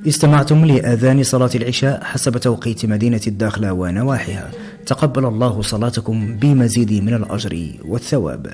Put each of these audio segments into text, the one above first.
استمعتم لآذان صلاة العشاء حسب توقيت مدينة الداخلة ونواحيها. تقبل الله صلاتكم بمزيد من الأجر والثواب.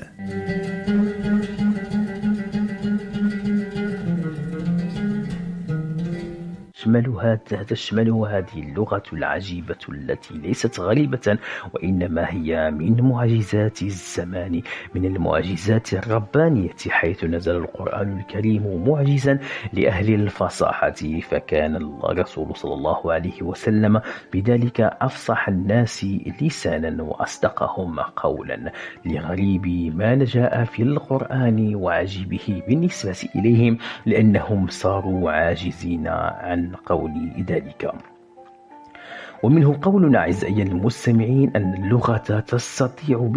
تشملها هذه اللغة العجيبة التي ليست غريبة، وإنما هي من معجزات الزمان، من المعجزات الربانية، حيث نزل القرآن الكريم معجزا لأهل الفصاحة، فكان الرسول صلى الله عليه وسلم بذلك أفصح الناس لسانا وأصدقهم قولا لغريب ما جاء في القرآن وعجيبه بالنسبة إليهم، لأنهم صاروا عاجزين عن قول ذلك. ومنه قولنا أعزائي المستمعين أن اللغة تستطيع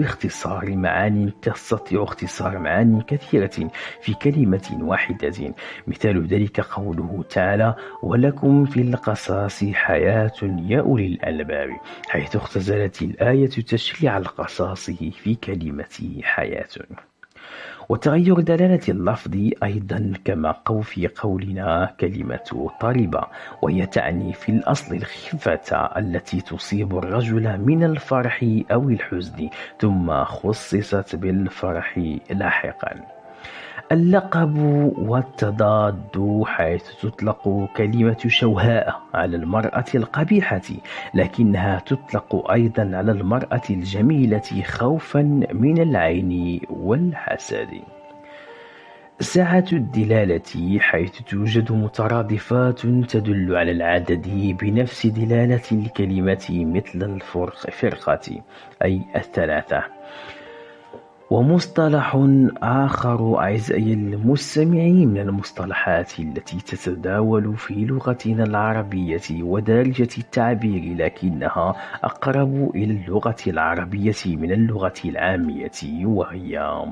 اختصار معاني كثيرة في كلمة واحدة. مثال ذلك قوله تعالى: ولكم في القصاص حياة يا أولي الألباب، حيث اختزلت الآية تشريع القصاص في كلمة حياة. وتغير دلالة اللفظ أيضا كما في قولنا كلمة طالبة، وهي تعني في الأصل الخفة التي تصيب الرجل من الفرح أو الحزن، ثم خصصت بالفرح لاحقا. اللقب والتضاد، حيث تطلق كلمة شوهاء على المرأة القبيحة، لكنها تطلق أيضا على المرأة الجميلة خوفا من العين والحسد. ساعة الدلالة، حيث توجد مترادفات تدل على العدد بنفس دلالة الكلمة، مثل الفرقة أي الثلاثة. ومصطلح آخر أعزائي المستمعين من المصطلحات التي تتداول في لغتنا العربية ودارجة التعبير، لكنها أقرب إلى اللغة العربية من اللغة العامية، وهي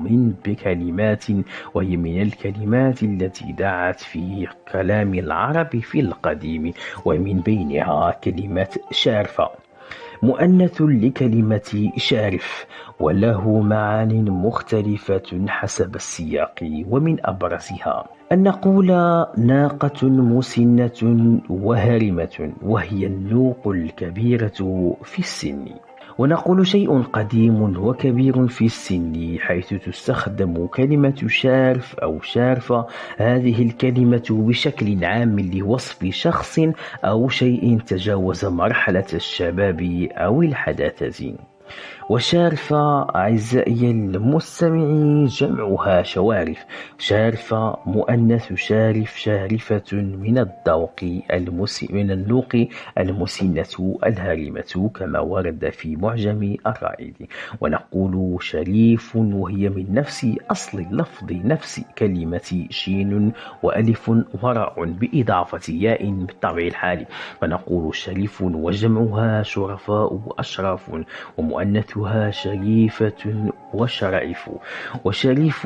من الكلمات التي دعت في كلام العرب في القديم، ومن بينها كلمة شارفة، مؤنث لكلمة شارف، وله معان مختلفة حسب السياق. ومن أبرزها أن نقول ناقة مسنة وهرمة، وهي النوق الكبيرة في السن، ونقول شيء قديم وكبير في السن، حيث تستخدم كلمة شارف أو شارفة هذه الكلمة بشكل عام لوصف شخص أو شيء تجاوز مرحلة الشباب أو الحداثة. وشارفة أعزائي المستمعين جمعها شوارف، شارفة مؤنث شارف، شارفة من النوق المسنة الهرمة، كما ورد في معجم الرائد. ونقول شريف، وهي من نفس أصل اللفظ، نفس كلمة شين وألف وراء بإضافة ياء بالطبع الحالي، فنقول شريف، وجمعها شرفاء وأشراف، ومؤنثها شريفة وشرائف. وشريف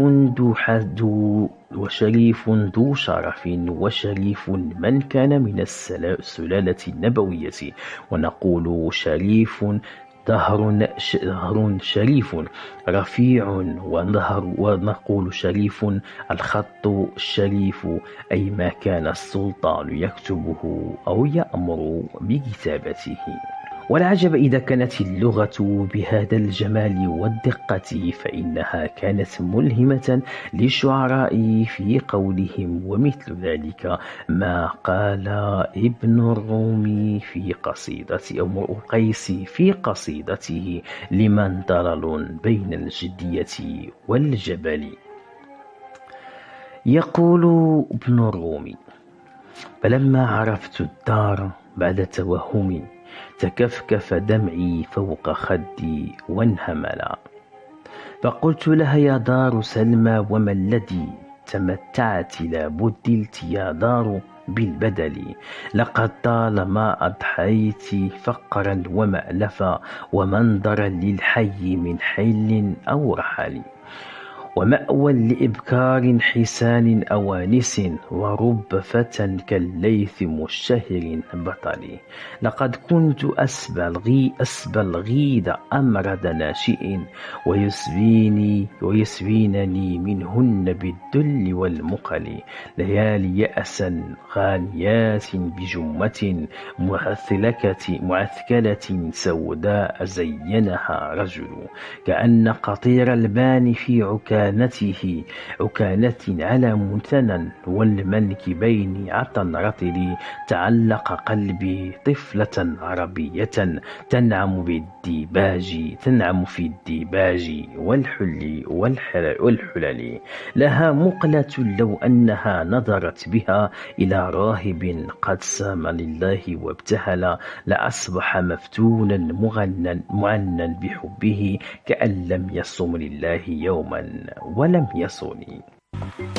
ذو شرف، وشريف من كان من السلالة النبوية. ونقول شريف ظهر شريف رفيع، ونقول شريف الخط الشريف، أي ما كان السلطان يكتبه أو يأمر بكتابته. والعجب إذا كانت اللغة بهذا الجمال والدقة، فإنها كانت ملهمة للشعراء في قولهم، ومثل ذلك ما قال ابن الرومي في قصيدته، أو امرؤ القيس في قصيدته لمن ضلل بين الجدية والجبل. يقول ابن الرومي: فلما عرفت الدار بعد توهمي، تكفكف دمعي فوق خدي وانهملا، فقلت لها يا دار سلمى وما الذي تمتعت لابدلت يا دار بالبدل، لقد طالما أضحيت فقرا ومألفا، ومنظرا للحي من حل أو رحل. ومأوى لإبكار حسان أوانس، ورب فتى كالليث مشتهر بطل. لقد كنت أسبى الغيد أمرد ناشئ، ويسبينني منهن بالذل والمقل. ليالي يأسا غانيات بجمة معثكلة سوداء زينها رجل، كأن قطير البان في عكانة على منتنى، والمنكبين عطن رطل. تعلق قلبي طفلة عربية تنعم في الديباج والحلل. لها مقلة لو أنها نظرت بها إلى راهب قد سام لله وابتهل، لأصبح مفتونا معنى بحبه، كأن لم يصم لله يوما ولم يصل.